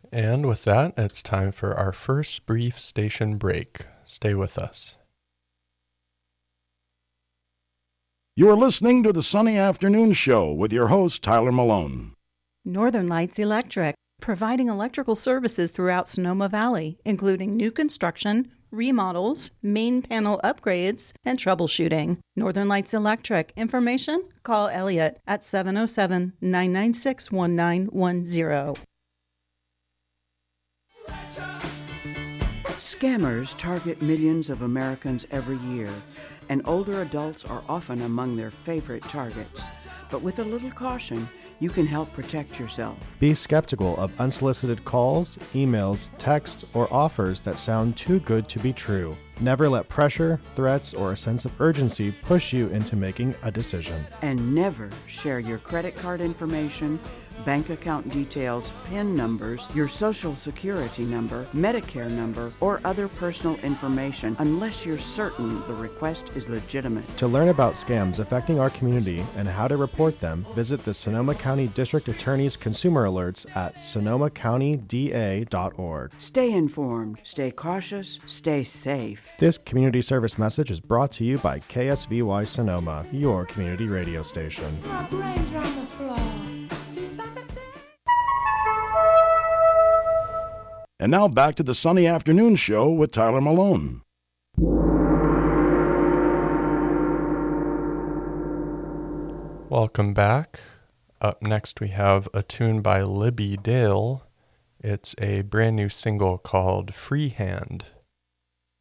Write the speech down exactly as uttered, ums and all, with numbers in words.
And with that, it's time for our first brief station break. Stay with us. You are listening to the Sunny Afternoon Show with your host, Tyler Malone. Northern Lights Electric, providing electrical services throughout Sonoma Valley, including new construction, remodels, main panel upgrades, and troubleshooting. Northern Lights Electric. Information? Call Elliot at seven oh seven, nine nine six, one nine one zero. Scammers target millions of Americans every year, and older adults are often among their favorite targets. But with a little caution, you can help protect yourself. Be skeptical of unsolicited calls, emails, texts, or offers that sound too good to be true. Never let pressure, threats, or a sense of urgency push you into making a decision. And never share your credit card information, bank account details, PIN numbers, your social security number, Medicare number, or other personal information unless you're certain the request is legitimate. To learn about scams affecting our community and how to report them, visit the Sonoma County District Attorney's Consumer Alerts at sonoma county d a dot org. Stay informed, stay cautious, stay safe. This community service message is brought to you by K S V Y Sonoma, your community radio station. My brains are on the floor. And now back to the Sunny Afternoon Show with Tyler Malone. Welcome back. Up next we have a tune by Libby Dale. It's a brand new single called Freehand.